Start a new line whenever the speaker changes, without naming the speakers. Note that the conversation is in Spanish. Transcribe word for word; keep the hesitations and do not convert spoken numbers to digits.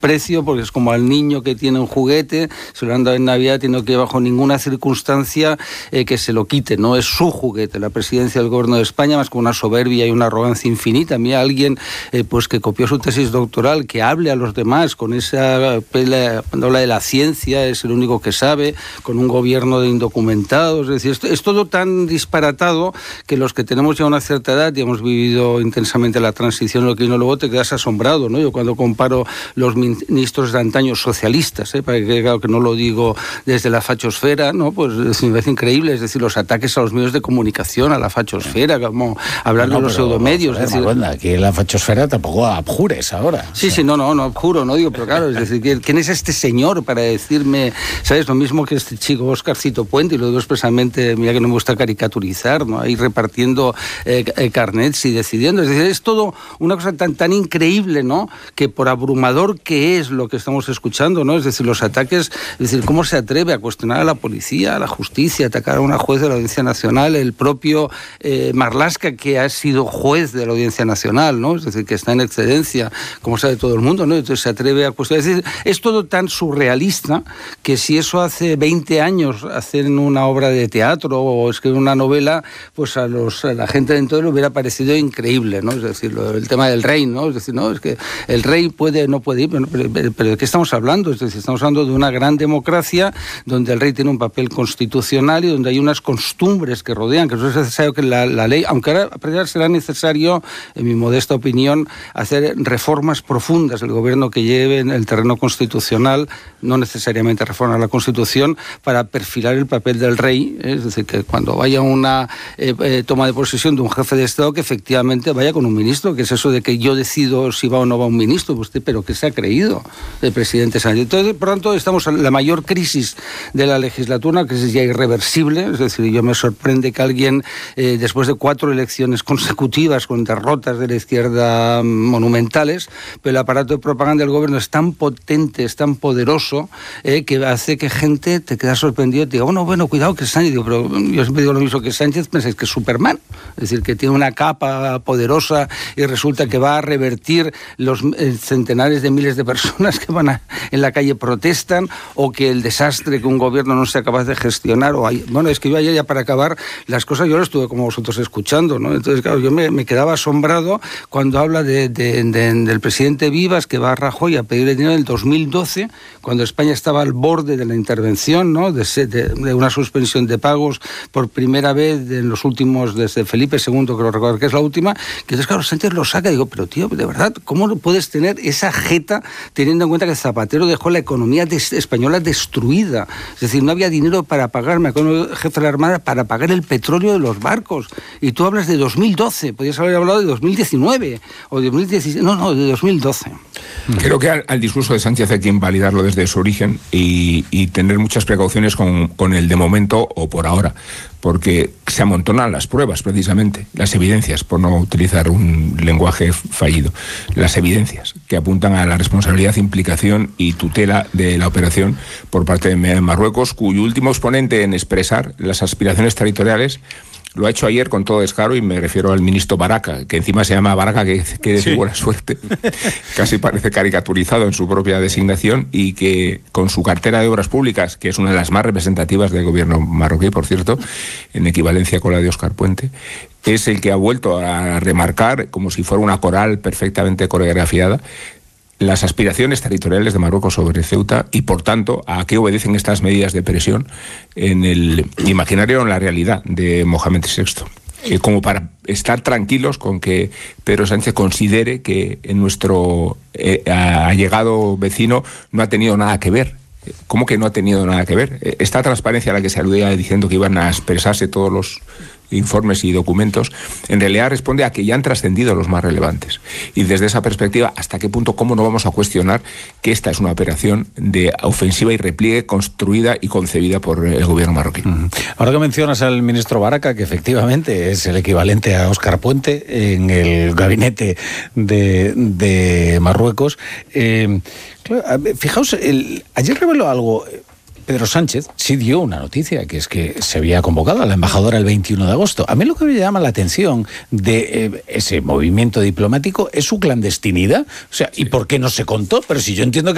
precio, porque es como al niño que tiene un juguete, se lo han dado en Navidad, tiene que bajo ninguna circunstancia eh, que se lo quite, no es su juguete. La presidencia del Gobierno de España, más con una soberbia y una arrogancia infinita. Mira, alguien eh, pues que copió su tesis doctoral, que hable a los demás con esa pela, cuando habla de la ciencia, es el único que sabe, con un gobierno de indocumentados. Es decir, es, es todo tan disparatado que los que tenemos ya una cierta edad y hemos vivido intensamente la transición, lo que vino luego, te quedas asombrado, ¿no? Yo cuando comparo los ministros de antaño socialistas, ¿eh? Para que, claro, que no lo digo desde la fachosfera, ¿no? Pues me parece increíble, es decir, los ataques a los medios de comunicación, a la fachosfera, como hablar no, de los pseudomedios.
Joder,
es decir,
Marulanda, aquí en la fachosfera tampoco abjures ahora.
Sí, o sea. sí, no, no, no abjuro, no digo, pero claro, es decir, ¿quién es este señor para decirme, sabes, lo mismo que este chico Oscarcito Puente, y lo digo expresamente, mira que no me gusta caricaturizar, ¿no? Ahí repartiendo eh, eh, carnets y decidiendo, es decir, es todo una cosa tan, tan increíble, ¿no? Que por abrumador que es lo que estamos escuchando, ¿no? Es decir, los ataques, es decir, cómo se atreve a cuestionar a la policía, a la justicia, a atacar a una juez de la Audiencia Nacional, el propio eh, Marlaska, que ha sido juez de la Audiencia Nacional, ¿no? Es decir, que está en excedencia, como sabe todo el mundo, ¿no? Entonces se atreve a cuestionar. Es decir, es todo tan surrealista que si eso hace veinte años hacen una obra de teatro o escriben una novela, pues a, los, a la gente de entonces le hubiera parecido increíble, ¿no? Es decir, lo, el tema del rey, ¿no? Es decir, no, es que el rey puede, no puede ir, pero, pero, pero ¿de qué estamos hablando? Es decir, estamos hablando de una gran democracia donde el rey tiene un papel constitucional y donde hay unas costumbres que rodean, que no es necesario que la, la ley, aunque ahora será necesario, en mi modesta opinión, hacer reformas profundas del gobierno que lleve en el terreno constitucional, no necesariamente reformar la Constitución, para perfilar el papel del rey, ¿eh? Es decir, que cuando vaya una eh, eh, toma de posesión de un jefe de Estado, que efectivamente vaya con un ministro, que es eso de que yo decido si va o no va un ministro, usted, pero ¿qué se ha creído el presidente Sánchez? Entonces, por tanto, estamos en la mayor crisis de la legislatura, que es ya irreversible, es decir, yo me sorprende que alguien, eh, después de cuatro elecciones consecutivas con derrotas de la izquierda monumentales, pero el aparato de propaganda del gobierno es tan potente, es tan poderoso, eh, que hace que gente te queda sorprendido y te diga, bueno, bueno, cuidado que Sánchez, digo, pero yo siempre digo lo mismo que Sánchez, pensáis que es Superman, es decir, que tiene una capa poderosa y resulta que va a revertir los eh, centenares de miles de personas que van a, en la calle protestan, o que el desastre que un gobierno no sea capaz de gestionar, o hay, bueno, es que yo ayer ya para acabar las cosas, yo lo estuve como vosotros escuchando, ¿no? Entonces, claro, yo me, me quedaba asombrado cuando habla de, de, de, del presidente Vivas, que va a Rajoy a pedirle dinero en el dos mil doce, cuando España estaba al borde de la intervención, ¿no? De, de, de una suspensión de pagos por primera vez en los últimos, desde Felipe segundo, que lo recuerdo que es la última, que entonces, claro, Sánchez lo saca y digo, pero tío, de verdad, ¿cómo no puedes tener esa jeta teniendo en cuenta que Zapatero dejó la economía des- española destruida? Es decir, no había dinero para pagar, me acuerdo, el jefe de la Armada, para pagar el petróleo de los barcos. Y tú hablas de dos mil doce, podrías haber hablado de dos mil diecinueve o de dos mil dieciséis, no, no, de dos mil doce.
Creo que al, al discurso de Sánchez hay que invalidarlo desde su origen y, y tener muchas precauciones con, con el de momento o por ahora, porque se amontonan las pruebas, precisamente, las evidencias, por no utilizar un lenguaje fallido, las evidencias que apuntan a la responsabilidad, implicación y tutela de la operación por parte de Marruecos, cuyo último exponente en expresar las aspiraciones territoriales lo ha hecho ayer con todo descaro, y me refiero al ministro Baraca, que encima se llama Baraca, que, que es de sí. buena suerte, casi parece caricaturizado en su propia designación, y que con su cartera de obras públicas, que es una de las más representativas del gobierno marroquí, por cierto, en equivalencia con la de Óscar Puente, es el que ha vuelto a remarcar, como si fuera una coral perfectamente coreografiada, las aspiraciones territoriales de Marruecos sobre Ceuta y, por tanto, a qué obedecen estas medidas de presión en el imaginario o en la realidad de Mohamed sexto. Eh, como para estar tranquilos con que Pedro Sánchez considere que en nuestro eh, allegado vecino no ha tenido nada que ver. ¿Cómo que no ha tenido nada que ver? Esta transparencia a la que se aludía diciendo que iban a expresarse todos los informes y documentos, en realidad responde a que ya han trascendido los más relevantes. Y desde esa perspectiva, ¿hasta qué punto, cómo no vamos a cuestionar que esta es una operación de ofensiva y repliegue construida y concebida por el gobierno marroquí?
Uh-huh. Ahora que mencionas al ministro Baraca, que efectivamente es el equivalente a Óscar Puente en el gabinete de, de Marruecos, eh, claro, fijaos, el, ayer reveló algo. Pedro Sánchez sí dio una noticia, que es que se había convocado a la embajadora el veintiuno de agosto. A mí lo que me llama la atención de eh, ese movimiento diplomático es su clandestinidad. O sea, ¿y por qué no se contó? Pero si yo entiendo que